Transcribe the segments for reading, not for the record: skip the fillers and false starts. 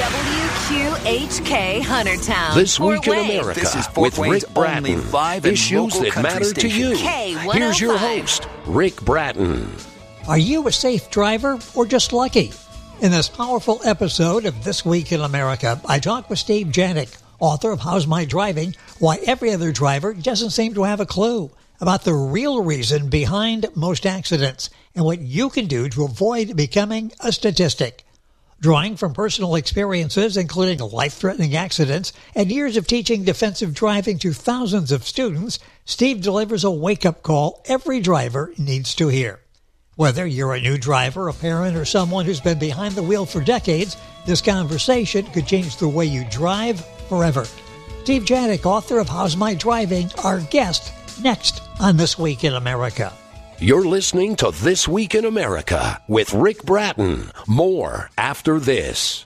WQHK Huntertown. This Week in America This is Fort with Wayne's Rick Bratton. only vibe and Issues local that country matter to station. you. K105. Here's your host, Rick Bratton. Are you a safe driver or just lucky? In this powerful episode of This Week in America, I talk with Steve Janik, author of How's My Driving? Why Every Other Driver Doesn't Seem to Have a Clue, about the real reason behind most accidents and what you can do to avoid becoming a statistic. Drawing from personal experiences, including life-threatening accidents and years of teaching defensive driving to thousands of students, Steve delivers a wake-up call every driver needs to hear. Whether you're a new driver, a parent, or someone who's been behind the wheel for decades, this conversation could change the way you drive forever. Steve Janik, author of How's My Driving, our guest next on This Week in America. You're listening to This Week in America with Rick Bratton. More after this.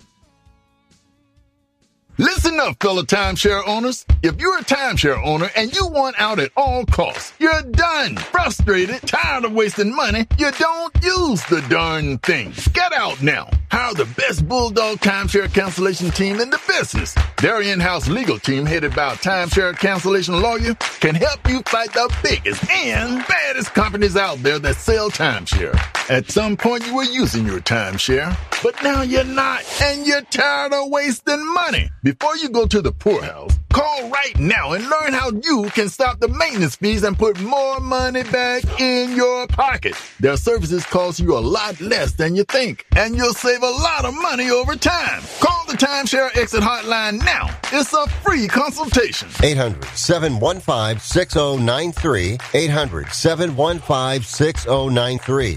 Listen up, fellow timeshare owners. If you're a timeshare owner and you want out at all costs, you're done, frustrated, tired of wasting money, you don't use the darn thing. Get out now. Hire the best Bulldog timeshare cancellation team in the business. Their in-house legal team, headed by a timeshare cancellation lawyer, can help you fight the biggest and baddest companies out there that sell timeshare. At some point, you were using your timeshare, but now you're not, and you're tired of wasting money. Before you go to the poorhouse, call right now and learn how you can stop the maintenance fees and put more money back in your pocket. Their services cost you a lot less than you think, and you'll save a lot of money over time. Call the Timeshare Exit Hotline now. It's a free consultation. 800-715-6093. 800-715-6093.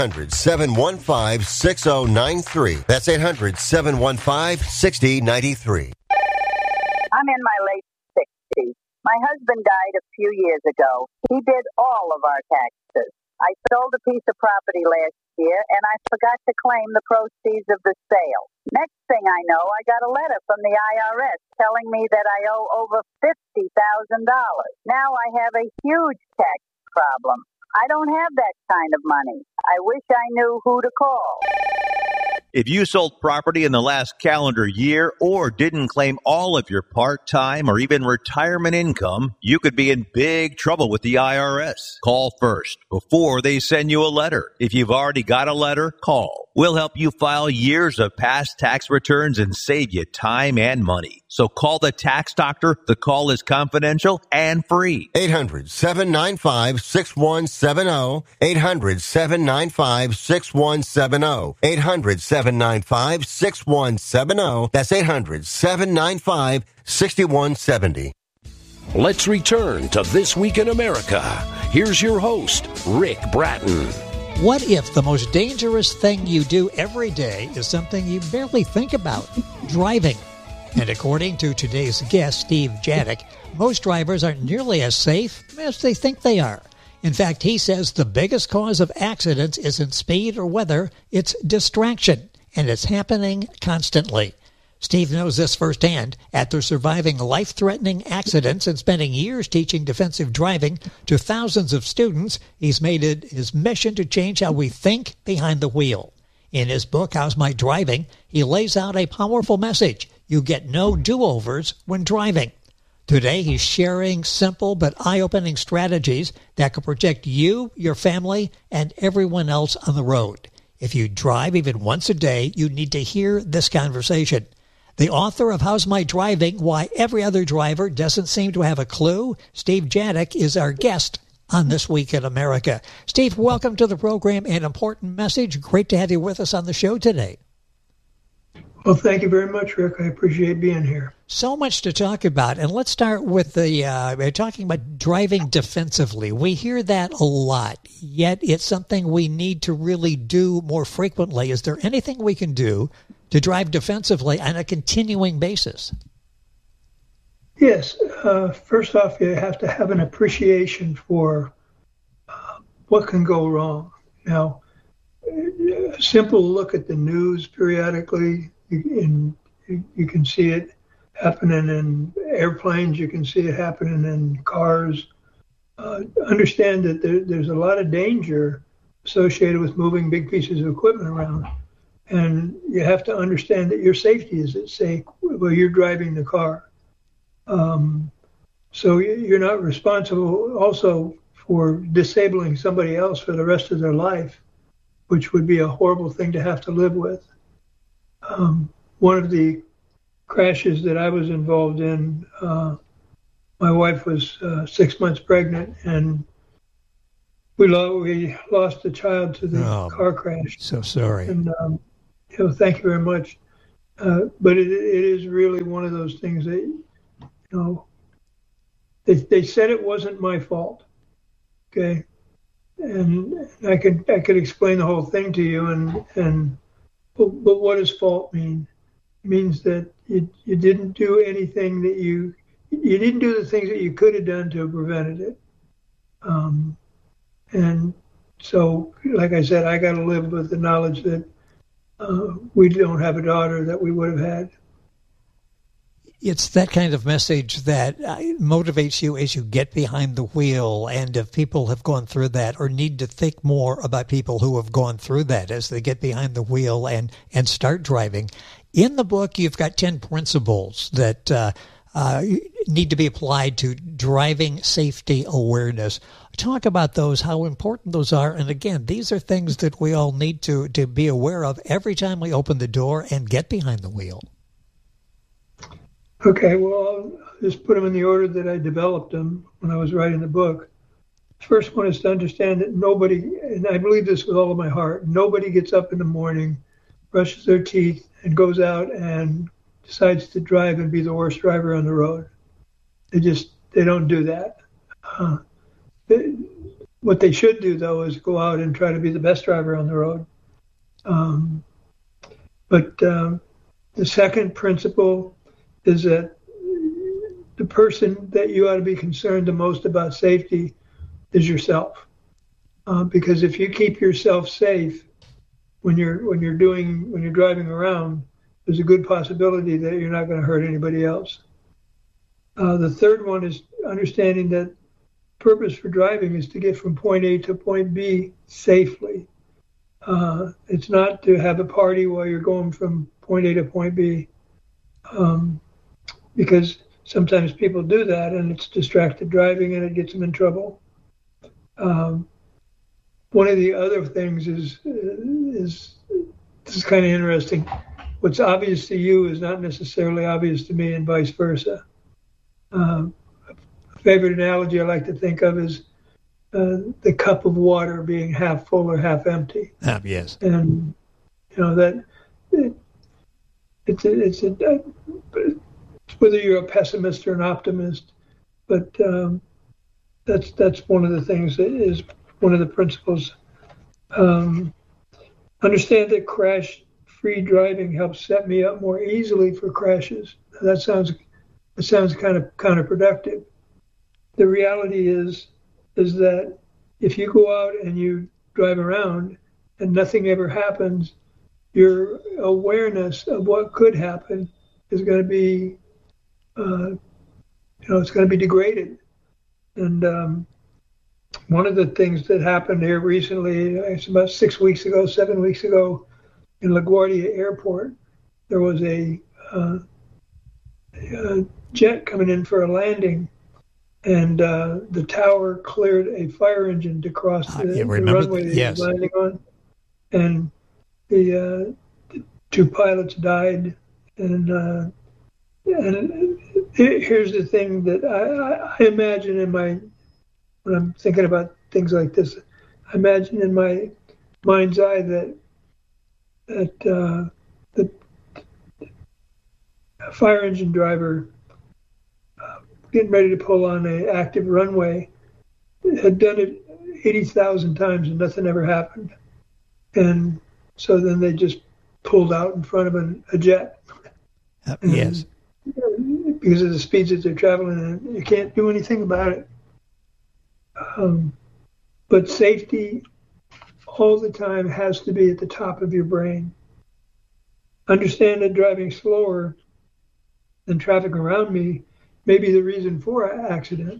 800-715-6093. That's 800-715-6093. I'm in my late 60s. My husband died a few years ago. He did all of our taxes. I sold a piece of property last year, and I forgot to claim the proceeds of the sale. Next thing I know, I got a letter from the IRS telling me that I owe over $50,000. Now I have a huge tax problem. I don't have that kind of money. I wish I knew who to call. If you sold property in the last calendar year or didn't claim all of your part-time or even retirement income, you could be in big trouble with the IRS. Call first before they send you a letter. If you've already got a letter, call. We'll help you file years of past tax returns and save you time and money. So call the tax doctor. The call is confidential and free. 800-795-6170. 800-795-6170. 800-795-6170. That's 800-795-6170. Let's return to This Week in America. Here's your host, Rick Bratton. What if the most dangerous thing you do every day is something you barely think about? Driving. And according to today's guest, Steve Janik, most drivers aren't nearly as safe as they think they are. In fact, he says the biggest cause of accidents isn't speed or weather, it's distraction, and it's happening constantly. Steve knows this firsthand. After surviving life-threatening accidents and spending years teaching defensive driving to thousands of students, he's made it his mission to change how we think behind the wheel. In his book, How's My Driving?, he lays out a powerful message. You get no do-overs when driving. Today, he's sharing simple but eye-opening strategies that can protect you, your family, and everyone else on the road. If you drive even once a day, you need to hear this conversation. The author of How's My Driving? Why Every Other Driver Doesn't Seem to Have a Clue, Steve Janik, is our guest on This Week in America. Steve, welcome to the program. An important message. Great to have you with us on the show today. Well, thank you very much, Rick. I appreciate being here. So much to talk about. And let's start with we're talking about driving defensively. We hear that a lot, yet it's something we need to really do more frequently. Is there anything we can do to drive defensively on a continuing basis? Yes. First off, you have to have an appreciation for what can go wrong. Now, a simple look at the news periodically, you can see it happening in airplanes. You can see it happening in cars. Understand that there's a lot of danger associated with moving big pieces of equipment around. and you have to understand that your safety is at stake while you're driving the car. So you're not responsible also for disabling somebody else for the rest of their life, which would be a horrible thing to have to live with. One of the crashes that I was involved in, my wife was 6 months pregnant, and we lost a child to the car crash. So sorry. And thank you very much. But it is really one of those things that, they said it wasn't my fault. Okay, and I could explain the whole thing to you, but what does fault mean? It means that you didn't do anything that you didn't do the things that you could have done to have prevented it. And so, like I said, I got to live with the knowledge that we don't have a daughter that we would have had. It's that kind of message that motivates you as you get behind the wheel. And if people have gone through that or need to think more about people who have gone through that as they get behind the wheel and start driving. In the book, you've got 10 principles that need to be applied to driving safety awareness. Talk about those, how important those are. And again, these are things that we all need to be aware of every time we open the door and get behind the wheel. Okay, well, I'll just put them in the order that I developed them when I was writing the book. The first one is to understand that nobody, and I believe this with all of my heart, nobody gets up in the morning, brushes their teeth, and goes out and decides to drive and be the worst driver on the road. They don't do that. What they should do, though, is go out and try to be the best driver on the road. But the second principle is that the person that you ought to be concerned the most about safety is yourself. Because if you keep yourself safe when you're driving around, there's a good possibility that you're not going to hurt anybody else. The third one is understanding that purpose for driving is to get from point A to point B safely. It's not to have a party while you're going from point A to point B. Because sometimes people do that and it's distracted driving and it gets them in trouble. One of the other things is this is kind of interesting. What's obvious to you is not necessarily obvious to me, and vice versa. A favorite analogy I like to think of is the cup of water being half full or half empty. Yes. And that it's whether you're a pessimist or an optimist, but that's one of the things that is one of the principles. Understand that crash-free driving helps set me up more easily for crashes. That sounds kind of counterproductive. The reality is that if you go out and you drive around and nothing ever happens, your awareness of what could happen is going to be, it's going to be degraded. And one of the things that happened here recently, it's about 7 weeks ago, in LaGuardia Airport, there was a jet coming in for a landing, and the tower cleared a fire engine to cross the runway that he was landing on, and the two pilots died. And here's the thing that I imagine when I'm thinking about things like this, I imagine in my mind's eye that the fire engine driver getting ready to pull on an active runway had done it 80,000 times and nothing ever happened. And so then they just pulled out in front of a jet. Yes. Because of the speeds that they're traveling, and you can't do anything about it. But safety all the time has to be at the top of your brain. Understand that driving slower than traffic around me may be the reason for an accident.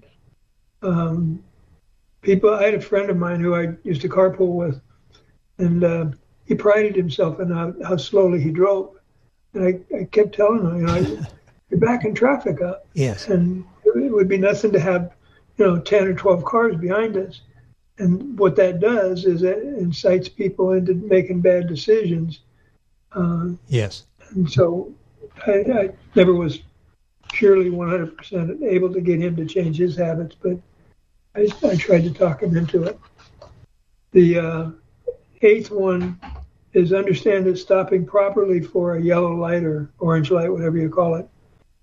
I had a friend of mine who I used to carpool with, and he prided himself in how slowly he drove. And I kept telling him, you're backing traffic up. Yes. And it would be nothing to have, 10 or 12 cars behind us. And what that does is it incites people into making bad decisions. Yes. And so I never was purely 100% able to get him to change his habits, but I tried to talk him into it. The eighth one is understand that stopping properly for a yellow light or orange light, whatever you call it,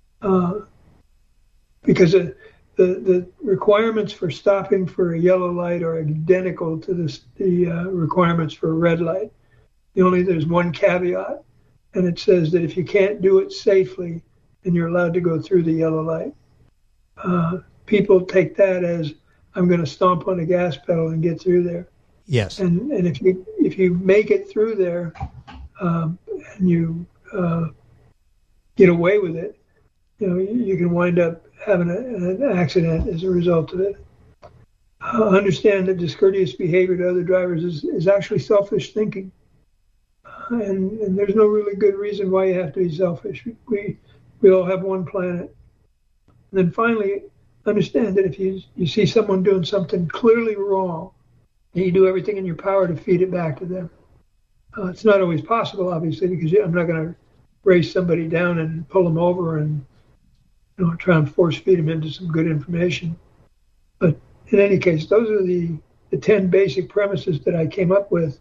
because the requirements for stopping for a yellow light are identical to the requirements for a red light. There's one caveat, and it says that if you can't do it safely, then you're allowed to go through the yellow light. People take that as I'm going to stomp on the gas pedal and get through there. Yes. And if you make it through there and you get away with it, you can wind up having an accident as a result of it. Understand that discourteous behavior to other drivers is actually selfish thinking. And there's no really good reason why you have to be selfish. We all have one planet. And then finally, understand that if you see someone doing something clearly wrong, and you do everything in your power to feed it back to them. It's not always possible, obviously, because I'm not going to race somebody down and pull them over and try and force feed them into some good information. But in any case, those are the 10 basic premises that I came up with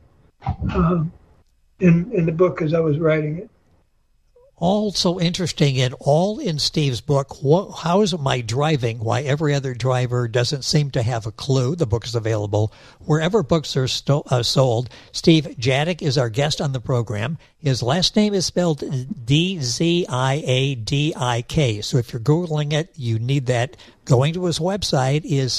in the book as I was writing it. All so interesting and all in Steve's book, How Is My Driving? Why Every Other Driver Doesn't Seem to Have a Clue. The book is available wherever books are sold. Steve Jadik is our guest on the program. His last name is spelled D-Z-I-A-D-I-K. So if you're Googling it, you need that. Going to his website is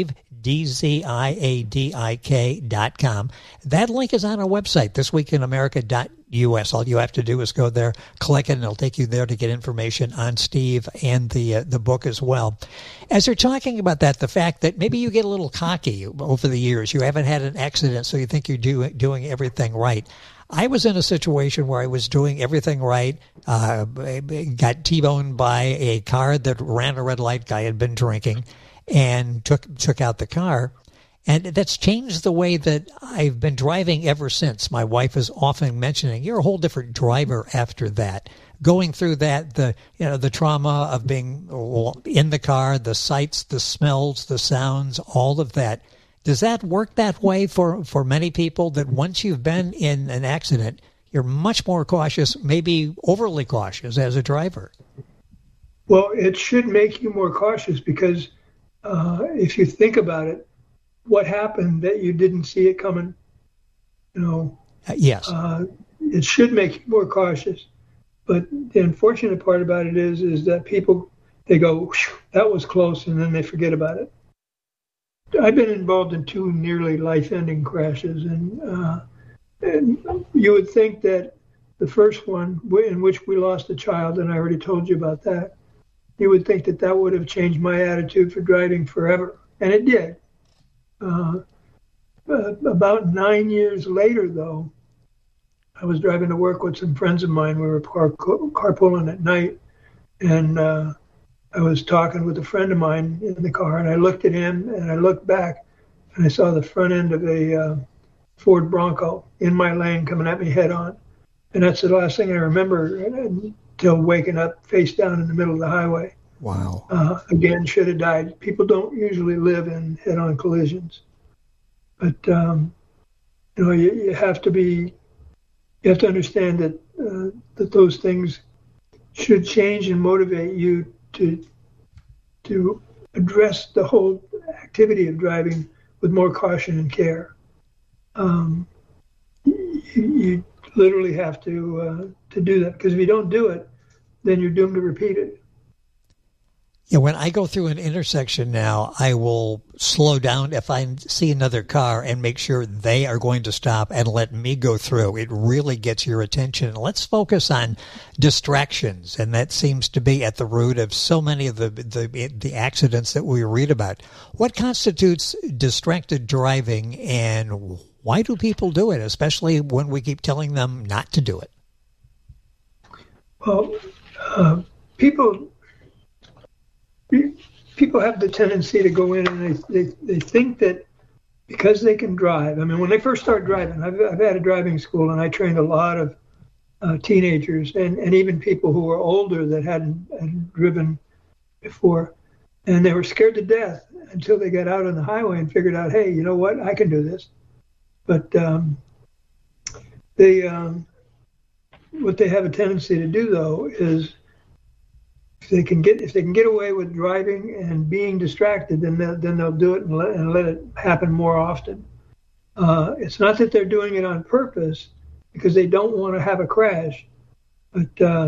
stevedziadik.com. That link is on our website, thisweekinamerica.us. All you have to do is go there, click it, and it'll take you there to get information on Steve and the book as well. As you're talking about that, the fact that maybe you get a little cocky over the years, you haven't had an accident, so you think you're doing everything right. I was in a situation where I was doing everything right, got T-boned by a car that ran a red light. Guy had been drinking and took out the car. And that's changed the way that I've been driving ever since. My wife is often mentioning, you're a whole different driver after that. Going through that, the trauma of being in the car, the sights, the smells, the sounds, all of that. Does that work that way for many people, that once you've been in an accident, you're much more cautious, maybe overly cautious as a driver? Well, it should make you more cautious because if you think about it, what happened that you didn't see it coming? Yes. It should make you more cautious. But the unfortunate part about it is that people, they go, that was close, and then they forget about it. I've been involved in 2 nearly life-ending crashes, and you would think that the first one, in which we lost a child, and I already told you about that, you would think that would have changed my attitude for driving forever, and it did. About 9 years later, though, I was driving to work with some friends of mine. We were carpooling at night, and I was talking with a friend of mine in the car, and I looked at him, and I looked back, and I saw the front end of a Ford Bronco in my lane coming at me head on. And that's the last thing I remember until waking up face down in the middle of the highway. Wow. Again, should have died. People don't usually live in head-on collisions. But, you have to understand that those things should change and motivate you to address the whole activity of driving with more caution and care. You literally have to do that, because if you don't do it, then you're doomed to repeat it. Yeah, when I go through an intersection now, I will slow down if I see another car and make sure they are going to stop and let me go through. It really gets your attention. Let's focus on distractions, and that seems to be at the root of so many of the accidents that we read about. What constitutes distracted driving, and Why do people do it, especially when we keep telling them not to do it? Well, people have the tendency to go in and they think that because they can drive. I mean, when they first start driving, I've had a driving school, and I trained a lot of teenagers and even people who were older that hadn't driven before, and they were scared to death until they got out on the highway and figured out, hey, you know what, I can do this. But what they have a tendency to do, though, is if they can get away with driving and being distracted, then they'll do it and let it happen more often. It's not that they're doing it on purpose because they don't want to have a crash, but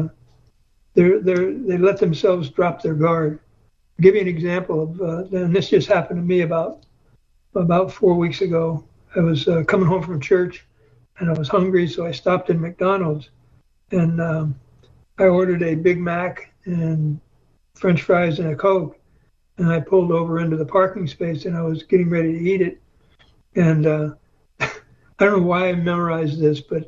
they let themselves drop their guard. I'll give you an example of, and this just happened to me about 4 weeks ago. I was coming home from church, and I was hungry, so I stopped in McDonald's, and I ordered a Big Mac and French fries and a Coke, and I pulled over into the parking space, and I was getting ready to eat it. And I don't know why I memorized this, but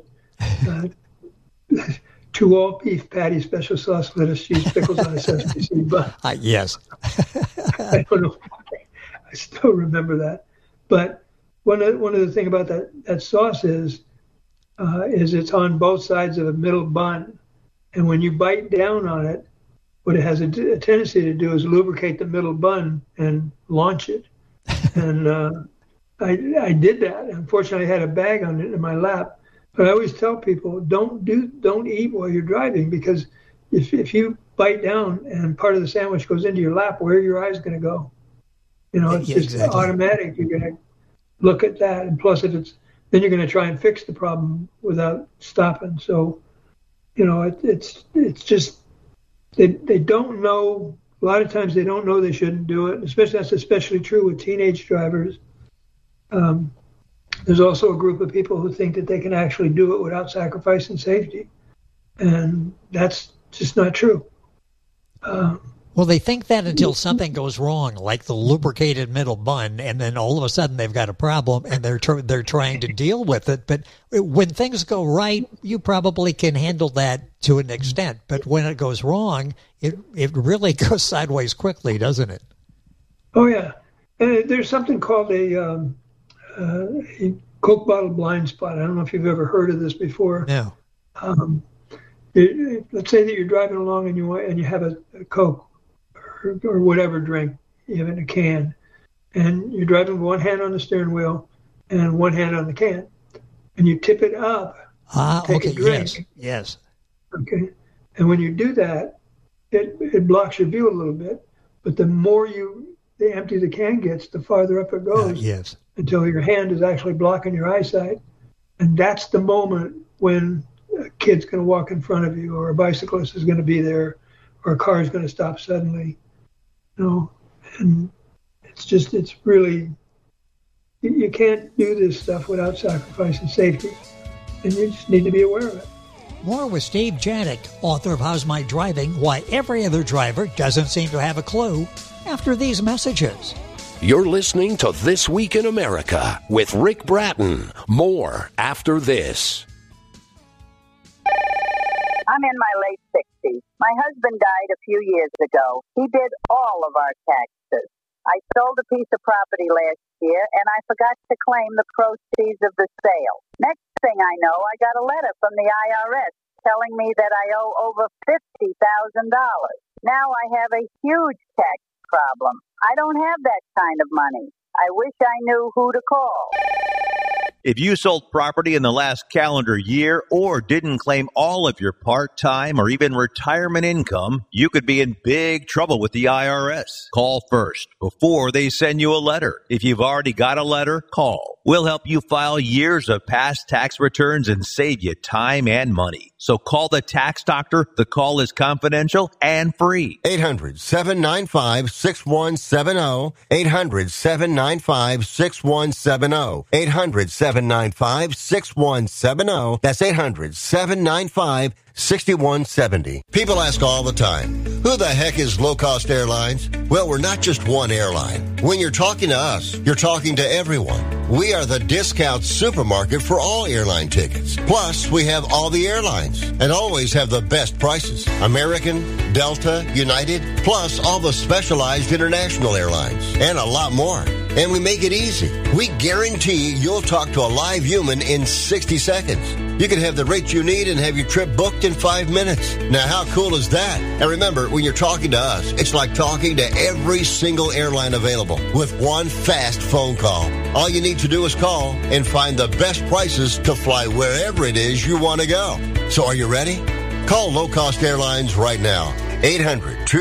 2 all-beef patties, special sauce, lettuce, cheese, pickles on a sesame seed bun. Yes. I don't know why. I still remember that. But one of the things about that sauce is it's on both sides of a middle bun. And when you bite down on it, what it has a tendency to do is lubricate the middle bun and launch it. And I did that. Unfortunately, I had a bag on it in my lap. But I always tell people, don't eat while you're driving, because if you bite down and part of the sandwich goes into your lap, where are your eyes going to go? You know, it's just exactly. Automatic. You're going to look at that, and plus, then you're going to try and fix the problem without stopping. So, you know, it's just they don't know. A lot of times they don't know they shouldn't do it. That's especially true with teenage drivers. There's also a group of people who think that they can actually do it without sacrificing safety, and that's just not true. Well, they think that until something goes wrong, like the lubricated middle bun, and then all of a sudden they've got a problem, and they're trying to deal with it. But when things go right, you probably can handle that to an extent. But when it goes wrong, it really goes sideways quickly, doesn't it? Oh yeah, and there's something called a Coke bottle blind spot. I don't know if you've ever heard of this before. No. Let's say that you're driving along and you have a Coke or whatever drink you have in a can, and you're driving with one hand on the steering wheel and one hand on the can, and you tip it up. Take a drink. Yes. Okay. And when you do that, it blocks your view a little bit, but the more the empty the can gets, the farther up it goes. Yes. Until your hand is actually blocking your eyesight. And that's the moment when a kid's going to walk in front of you, or a bicyclist is going to be there, or a car is going to stop suddenly. You know, and it's really, you can't do this stuff without sacrificing safety. And you just need to be aware of it. More with Steve Janik, author of How's My Driving? Why Every Other Driver Doesn't Seem to Have a Clue, after these messages. You're listening to This Week in America with Rick Bratton. More after this. I'm in my late 60s. My husband died a few years ago. He did all of our taxes. I sold a piece of property last year, and I forgot to claim the proceeds of the sale. Next thing I know, I got a letter from the IRS telling me that I owe over $50,000. Now I have a huge tax problem. I don't have that kind of money. I wish I knew who to call. If you sold property in the last calendar year or didn't claim all of your part-time or even retirement income, you could be in big trouble with the IRS. Call first before they send you a letter. If you've already got a letter, call. We'll help you file years of past tax returns and save you time and money. So call the Tax Doctor. The call is confidential and free. 800-795-6170. 800-795-6170. 800-795-6170. That's 800-795-6170. People ask all the time, who the heck is Low Cost Airlines? Well, we're not just one airline. When you're talking to us, you're talking to everyone. We are the discount supermarket for all airline tickets. Plus, we have all the airlines and always have the best prices. American, Delta, United, plus all the specialized international airlines and a lot more. And we make it easy. We guarantee you'll talk to a live human in 60 seconds. You can have the rate you need and have your trip booked in 5 minutes. Now, how cool is that? And remember, when you're talking to us, it's like talking to every single airline available with one fast phone call. All you need to do is call and find the best prices to fly wherever it is you want to go. So are you ready? Call Low Cost Airlines right now. 800